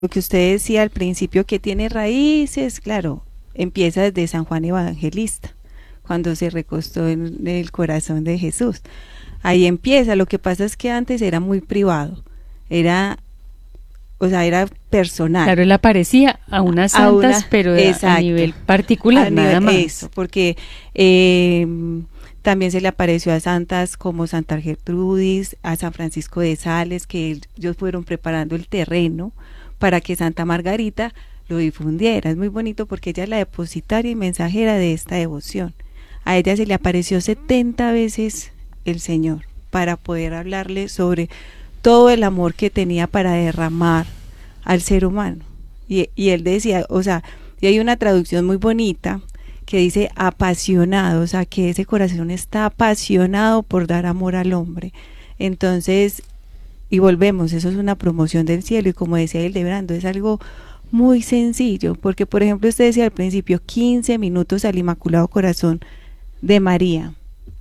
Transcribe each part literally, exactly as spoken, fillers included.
Lo que usted decía al principio que tiene raíces, claro, empieza desde San Juan Evangelista, cuando se recostó en el corazón de Jesús. Ahí empieza. Lo que pasa es que antes era muy privado, era, o sea, era personal. Claro, él aparecía a unas A santas, una, pero a, a exacto, nivel particular, a nada nivel, más. eso, porque eh, también se le apareció a santas como Santa Gertrudis, a San Francisco de Sales, que ellos fueron preparando el terreno para que Santa Margarita lo difundiera. Es muy bonito porque ella es la depositaria y mensajera de esta devoción. A ella se le apareció setenta veces el Señor para poder hablarle sobre todo el amor que tenía para derramar al ser humano. Y, y él decía, o sea, y hay una traducción muy bonita que dice apasionado, o sea, que ese corazón está apasionado por dar amor al hombre. Entonces, y volvemos, eso es una promoción del cielo, y como decía Hildebrando, es algo muy sencillo, porque por ejemplo usted decía al principio, quince minutos al Inmaculado Corazón de María.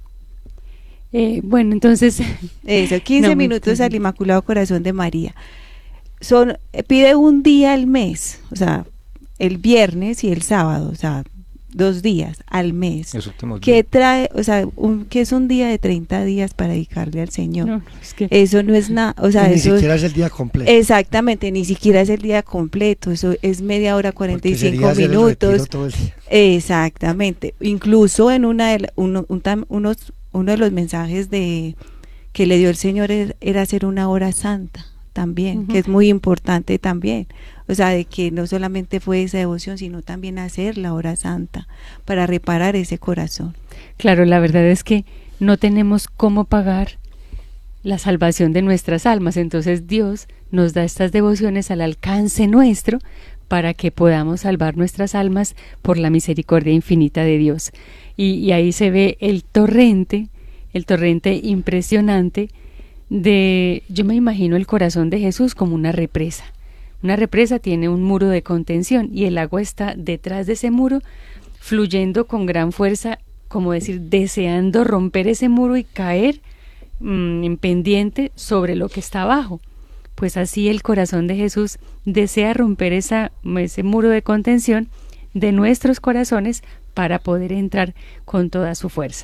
Eh, bueno, entonces... Eso, quince no, minutos al Inmaculado Corazón de María. Son, pide un día al mes, o sea, el viernes y el sábado, o sea, dos días al mes. Los últimos ¿Qué días. trae, o sea, un, que es un día de treinta días para dedicarle al Señor? No, es que Eso no es nada, o sea, ni eso siquiera es el día completo. exactamente, ni siquiera es el día completo, eso es media hora, cuarenta y Porque sería cinco hacer el retiro minutos. todo el día. Exactamente. Incluso en una de la- uno, un tam- unos, uno de los mensajes de que le dio el Señor era, era hacer una hora santa también, Ujú. que es muy importante también. O sea, de que no solamente fue esa devoción, sino también hacer la hora santa para reparar ese corazón. claro, la verdad es que no tenemos cómo pagar la salvación de nuestras almas, entonces Dios nos da estas devociones al alcance nuestro para que podamos salvar nuestras almas por la misericordia infinita de Dios. Y, y ahí se ve el torrente, el torrente impresionante de, yo me imagino el corazón de Jesús como una represa. Una represa tiene un muro de contención y el agua está detrás de ese muro, fluyendo con gran fuerza, como decir, deseando romper ese muro y caer mmm, en pendiente sobre lo que está abajo. Pues así el corazón de Jesús desea romper esa, ese muro de contención de nuestros corazones para poder entrar con toda su fuerza.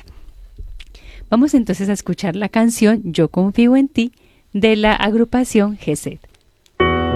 Vamos entonces a escuchar la canción Yo confío en ti de la agrupación Gesed.